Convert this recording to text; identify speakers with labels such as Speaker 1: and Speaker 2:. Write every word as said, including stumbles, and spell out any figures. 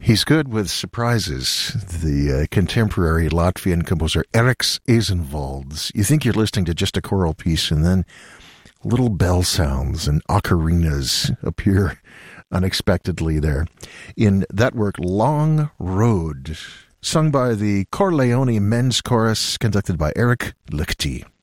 Speaker 1: He's good with surprises, the uh, contemporary Latvian composer Eriks Eizenvalds. You think you're listening to just a choral piece, and then little bell sounds and ocarinas appear unexpectedly there. In that work, Long Road, sung by the Corleone Men's Chorus, conducted by Eric Lichty.